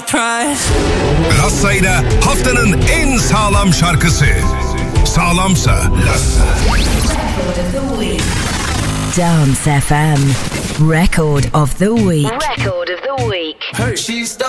Lassa'yla haftanın en sağlam şarkısı. Sağlamsa Lassa. Dance FM Record of the Week. Record of the Week. Her, she's